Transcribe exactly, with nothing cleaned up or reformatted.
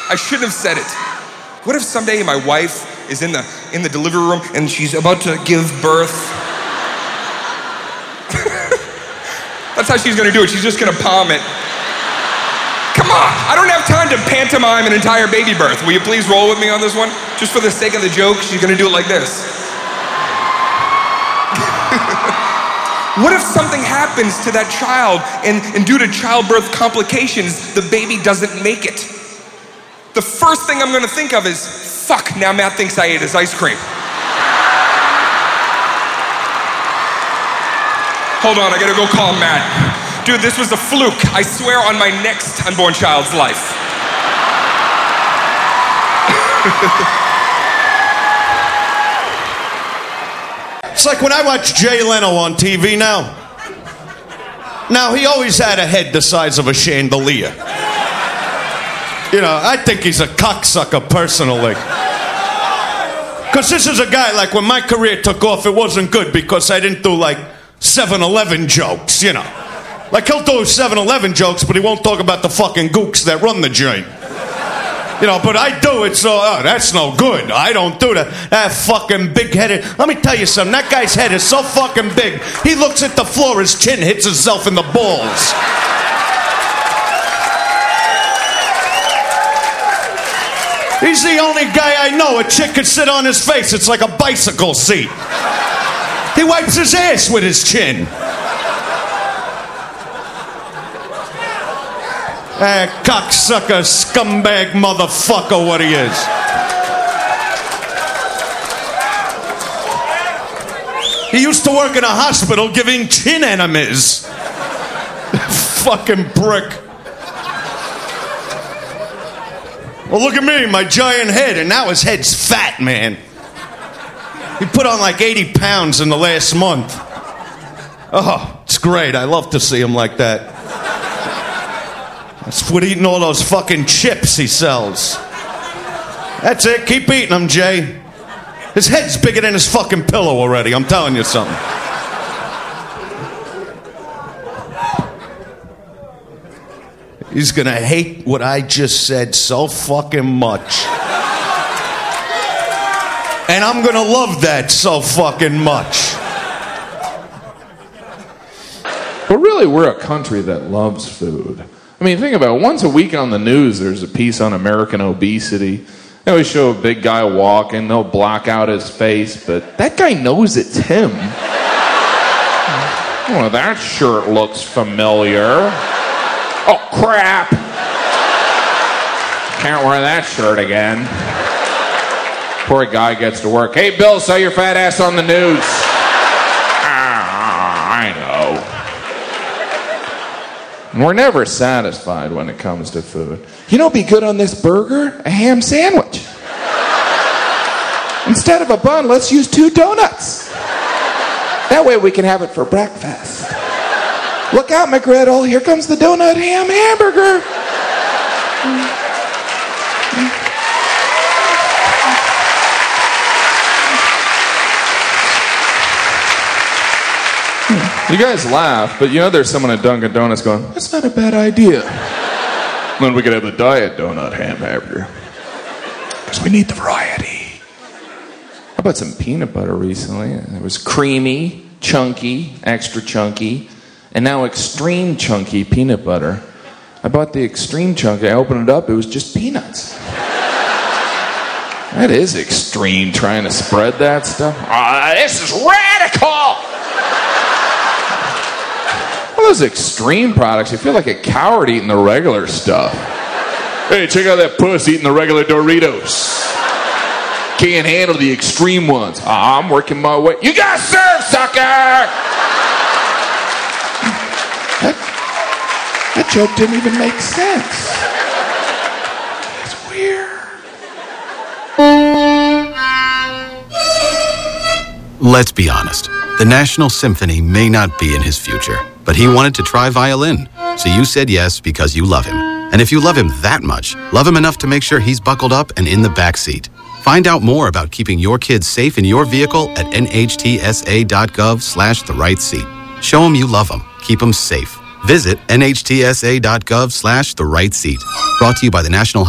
I shouldn't have said it. What if someday my wife is in the in the delivery room and she's about to give birth? That's how she's gonna do it. She's just gonna palm it. Come on, I don't have time to pantomime an entire baby birth. Will you please roll with me on this one? Just for the sake of the joke, she's gonna do it like this. What if something happens to that child and, and due to childbirth complications, the baby doesn't make it? The first thing I'm gonna think of is, fuck, now Matt thinks I ate his ice cream. Hold on, I gotta go call Matt. Dude, this was a fluke. I swear on my next unborn child's life. It's like when I watch Jay Leno on T V now. Now, he always had a head the size of a chandelier. You know, I think he's a cocksucker personally. Because this is a guy, like, when my career took off, it wasn't good because I didn't do, like, seven eleven jokes, you know. Like, he'll do seven eleven jokes, but he won't talk about the fucking gooks that run the joint. You know, but I do it, so, oh, that's no good. I don't do that. That fucking big-headed... Let me tell you something. That guy's head is so fucking big, he looks at the floor, his chin hits himself in the balls. He's the only guy I know a chick could sit on his face. It's like a bicycle seat. He wipes his ass with his chin. Eh, cocksucker, scumbag, motherfucker, what he is. He used to work in a hospital giving chin enemas. Fucking prick. Well, look at me, my giant head, and now his head's fat, man. He put on like eighty pounds in the last month. Oh, it's great. I love to see him like that. That's what eating all those fucking chips he sells. That's it. Keep eating them, Jay. His head's bigger than his fucking pillow already. I'm telling you something. He's gonna hate what I just said so fucking much. And I'm gonna love that so fucking much. But really, we're a country that loves food. I mean, think about it. Once a week on the news, there's a piece on American obesity. They always show a big guy walking. They'll block out his face, but that guy knows it's him. Oh, that shirt looks familiar. Oh, crap. Can't wear that shirt again. Poor guy gets to work. Hey, Bill, saw your fat ass on the news. Ah, I know. We're never satisfied when it comes to food. You know, be good on this burger? A ham sandwich. Instead of a bun, let's use two donuts. That way we can have it for breakfast. Look out, McGriddle. Here comes the donut ham hamburger. You guys laugh, but you know there's someone at Dunkin' Donuts going, that's not a bad idea. Then we could have the diet donut ham hamburger. Because we need the variety. How about some peanut butter recently? It was creamy, chunky, extra chunky, and now extreme chunky peanut butter. I bought the extreme chunky. I opened it up. It was just peanuts. That is extreme, trying to spread that stuff. Ah, this is radical! All those extreme products, you feel like a coward eating the regular stuff. Hey, check out that puss eating the regular Doritos. Can't handle the extreme ones. Ah, I'm working my way. You got served, sucker! That, that joke didn't even make sense. It's weird. Let's be honest. The National Symphony may not be in his future, but he wanted to try violin. So you said yes because you love him. And if you love him that much, love him enough to make sure he's buckled up and in the back seat. Find out more about keeping your kids safe in your vehicle at nhtsa.gov slash the right seat. Show them you love them. Keep them safe. Visit nhtsa.gov slash the right seat. Brought to you by the National